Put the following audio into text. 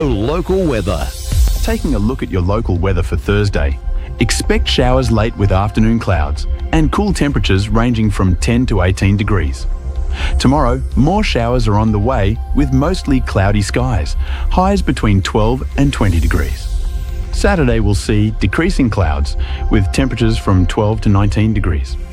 Local weather. Taking a look at your local weather for Thursday. Expect showers late with afternoon clouds and cool temperatures ranging from 10 to 18 degrees. Tomorrow, more showers are on the way with mostly cloudy skies, highs between 12 and 20 degrees. Saturday will see decreasing clouds with temperatures from 12 to 19 degrees.